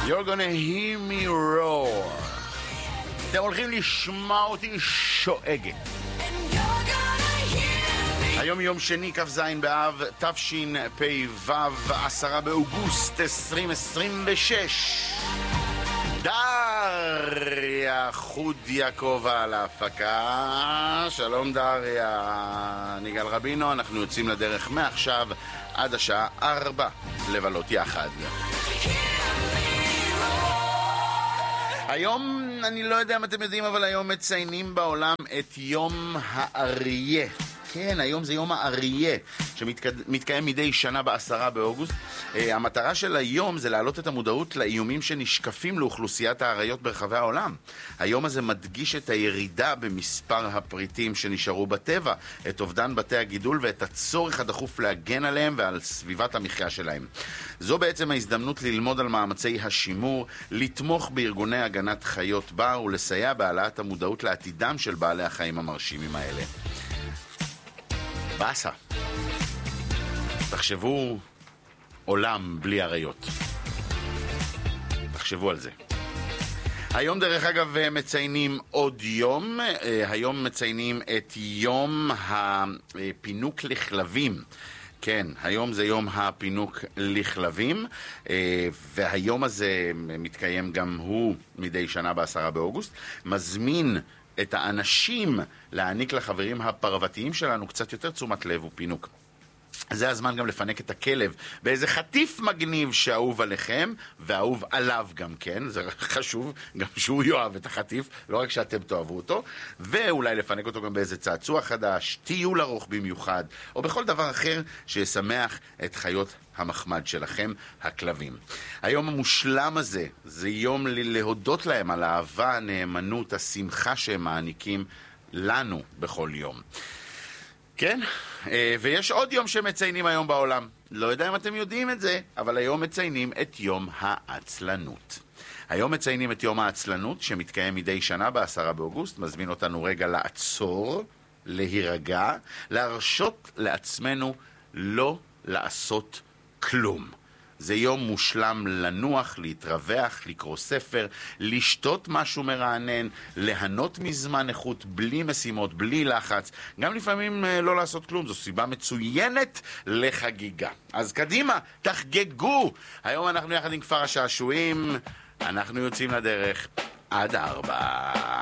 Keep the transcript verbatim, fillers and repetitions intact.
You're gonna hear me roar. אתם הולכים לשמוע אותי שואגת. היום יום שני, כ"ז באב, תשפ"ו, עשרה באוגוסט עשרים עשרים ושש. דריה חוד יעקב על ההפקה. שלום דריה. ניגל רבינו, אנחנו יוצאים לדרך מעכשיו עד השעה ארבע לבלות יחד. היום, אני לא יודע אם אתם יודעים, אבל היום מציינים בעולם את יום האריה. כן, היום זה יום האריה, שמתקיים מדי שנה בעשרה באוגוסט. Uh, המטרה של היום זה להעלות את המודעות לאיומים שנשקפים לאוכלוסיית האריות ברחבי העולם. היום הזה מדגיש את הירידה במספר הפריטים שנשארו בטבע, את אובדן בתי הגידול ואת הצורך הדחוף להגן עליהם ועל סביבת המחיה שלהם. זו בעצם ההזדמנות ללמוד על מאמצי השימור, לתמוך בארגוני הגנת חיות בר ולסייע בהעלאת המודעות לעתידם של בעלי החיים המרשימים האלה. באסה. תחשבו עולם בלי אריות. תחשבו על זה. היום דרך אגב מציינים עוד יום. היום מציינים את יום הפינוק לכלבים. כן, היום זה יום הפינוק לכלבים, והיום הזה מתקיים גם הוא מדי שנה בעשרה באוגוסט. מזמין את האנשים להעניק לחברים הפרוותיים שלנו קצת יותר תשומת לב ופינוק. זה הזמן גם לפנק את הכלב באיזה חטיף מגניב שאהוב עליכם ואהוב עליו גם כן, זה חשוב גם שהוא יאהב את החטיף, לא רק שאתם תאהבו אותו, ואולי לפנק אותו גם באיזה צעצוע חדש, טיול ארוך במיוחד, או בכל דבר אחר שישמח את חיות המחמד שלכם, הכלבים. היום המושלם הזה, זה יום להודות להם על האהבה, הנאמנות, השמחה שהם מעניקים לנו בכל יום. כן, ויש עוד יום שמציינים היום בעולם. לא יודע אם אתם יודעים את זה, אבל היום מציינים את יום העצלנות. היום מציינים את יום העצלנות שמתקיים מדי שנה בעשרה באוגוסט. מזמין אותנו רגע לעצור, להירגע, להרשות לעצמנו לא לעשות כלום. זה יום מושלם לנוח, להתרווח, לקרוא ספר, לשתות משהו מרענן, ליהנות מזמן איכות, בלי משימות, בלי לחץ. גם לפעמים לא לעשות כלום, זו סיבה מצוינת לחגיגה. אז קדימה, תחגגו! היום אנחנו יחד עם כפר השעשועים, אנחנו יוצאים לדרך עד ארבע.